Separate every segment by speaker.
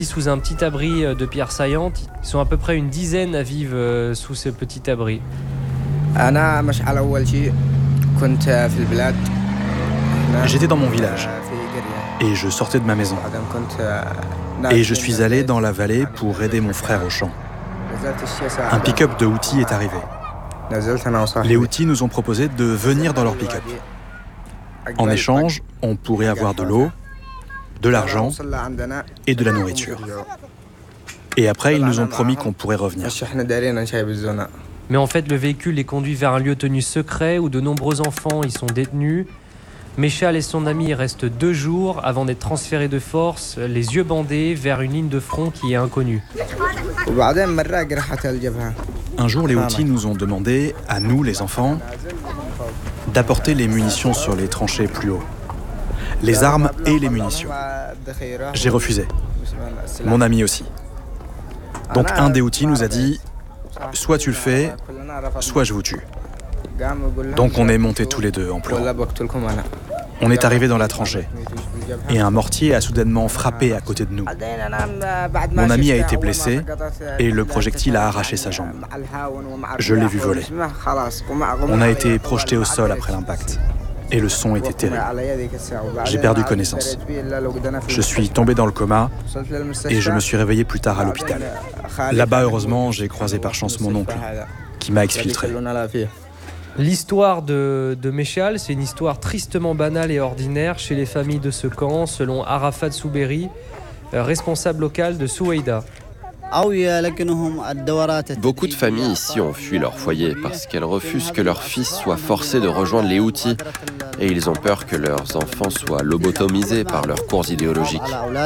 Speaker 1: Sous un petit abri de pierres saillantes. Ils sont à peu près une dizaine à vivre sous ce petit abri.
Speaker 2: J'étais dans mon village et je sortais de ma maison. Et je suis allé dans la vallée pour aider mon frère au champ. Un pick-up de Houthis est arrivé. Les Houthis nous ont proposé de venir dans leur pick-up. En échange, on pourrait avoir de l'eau, de l'argent et de la nourriture. Et après, ils nous ont promis qu'on pourrait revenir.
Speaker 1: Mais en fait, le véhicule les conduit vers un lieu tenu secret où de nombreux enfants y sont détenus. Méchal et son ami y restent 2 jours avant d'être transférés de force, les yeux bandés, vers une ligne de front qui est inconnue.
Speaker 2: Un jour, les Houthis nous ont demandé, à nous les enfants, d'apporter les munitions sur les tranchées plus haut. Les armes et les munitions. J'ai refusé. Mon ami aussi. Donc un des Houthis nous a dit « Soit tu le fais, soit je vous tue ». Donc on est montés tous les deux en pleurant. On est arrivés dans la tranchée et un mortier a soudainement frappé à côté de nous. Mon ami a été blessé et le projectile a arraché sa jambe. Je l'ai vu voler. On a été projeté au sol après l'impact et le son était terrible. J'ai perdu connaissance. Je suis tombé dans le coma et je me suis réveillé plus tard à l'hôpital. Là-bas, heureusement, j'ai croisé par chance mon oncle qui m'a exfiltré.
Speaker 1: L'histoire de Méchal, c'est une histoire tristement banale et ordinaire chez les familles de ce camp, selon Arafat Souberi, responsable local de Soueïda.
Speaker 3: Beaucoup de familles ici ont fui leur foyer parce qu'elles refusent que leurs fils soient forcés de rejoindre les Houthis et ils ont peur que leurs enfants soient lobotomisés par leurs cours idéologiques.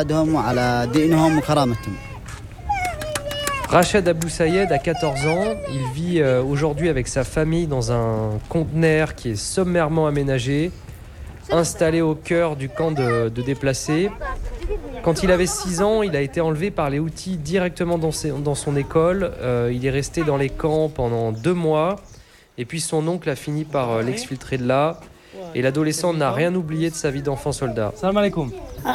Speaker 1: Rachad Abou Sayed a 14 ans. Il vit aujourd'hui avec sa famille dans un conteneur qui est sommairement aménagé, installé au cœur du camp de déplacés. Quand il avait 6 ans, il a été enlevé par les Houthis directement dans son école. Il est resté dans les camps pendant 2 mois. Et puis son oncle a fini par l'exfiltrer de là. Et l'adolescent n'a rien oublié de sa vie d'enfant soldat. Salam alaikum.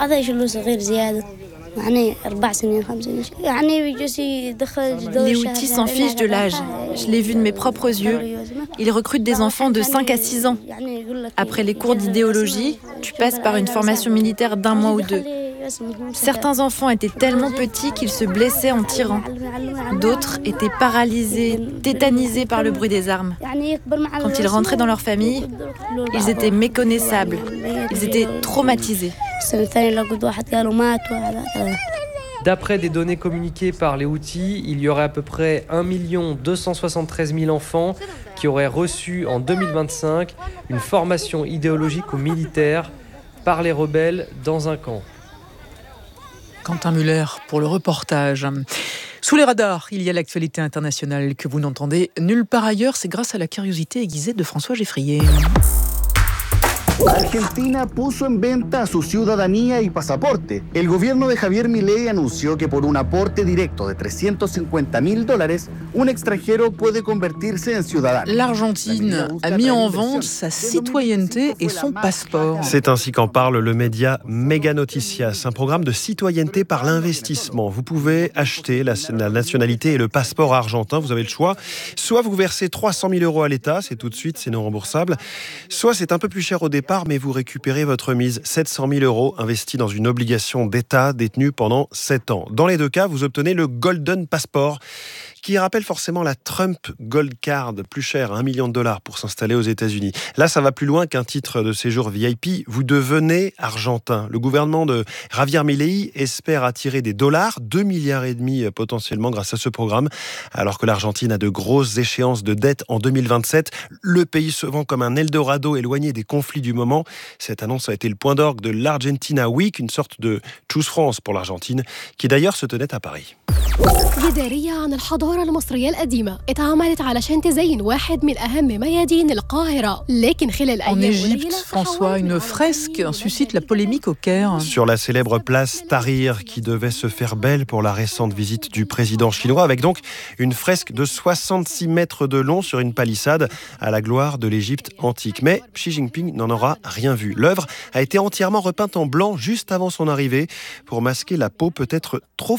Speaker 4: Les Houthis s'en fichent de l'âge. Je l'ai vu de mes propres yeux. Ils recrutent des enfants de 5 à 6 ans. Après les cours d'idéologie, tu passes par une formation militaire d'1 mois ou 2. Certains enfants étaient tellement petits qu'ils se blessaient en tirant. D'autres étaient paralysés, tétanisés par le bruit des armes. Quand ils rentraient dans leur famille, ils étaient méconnaissables. Ils étaient traumatisés.
Speaker 1: D'après des données communiquées par les Houthis, il y aurait à peu près 1 273 000 enfants qui auraient reçu en 2025 une formation idéologique ou militaire par les rebelles dans un camp.
Speaker 5: Quentin Muller pour le reportage. Sous les radars, il y a l'actualité internationale que vous n'entendez nulle part ailleurs. C'est grâce à la curiosité aiguisée de François Geffrier.
Speaker 6: Argentina puso en venta su ciudadanía y pasaporte. El gobierno de Javier Milei anunció que por un aporte directo de $350,000, un extranjero puede convertirse en ciudadano.
Speaker 5: L'Argentine a mis en vente sa citoyenneté et son passeport.
Speaker 7: C'est ainsi qu'en parle le média Mega Noticias, un programme de citoyenneté par l'investissement. Vous pouvez acheter la nationalité et le passeport argentin, vous avez le choix. Soit vous versez 300 000 € à l'État, c'est tout de suite, c'est non remboursable. Soit c'est un peu plus cher au départ, mais vous récupérez votre mise, 700 000 € investis dans une obligation d'État détenue pendant 7 ans. Dans les 2 cas, vous obtenez le Golden Passport, qui rappelle forcément la Trump Gold Card, plus cher, $1 million pour s'installer aux États-Unis. Là, ça va plus loin qu'un titre de séjour VIP. Vous devenez argentin. Le gouvernement de Javier Milei espère attirer des dollars, 2,5 milliards potentiellement grâce à ce programme, alors que l'Argentine a de grosses échéances de dette en 2027. Le pays se vend comme un Eldorado éloigné des conflits du moment. Cette annonce a été le point d'orgue de l'Argentina Week, une sorte de Choose France pour l'Argentine, qui d'ailleurs se tenait à Paris.
Speaker 8: جدارية عن الحضارة المصرية القديمة اتعملت علشان تزين واحد من أهم ميادين القاهرة لكن خلال أيام
Speaker 5: En Égypte, François, une fresque suscite la polémique au Caire.
Speaker 7: Sur la célèbre place Tahrir qui devait se faire belle pour la récente visite du président chinois, avec donc une fresque de 66 mètres de long sur une palissade à la gloire de l'Égypte antique. Mais Xi Jinping n'en aura rien vu. L'œuvre a été entièrement repeinte en blanc juste avant son arrivée pour masquer la peau peut-être trop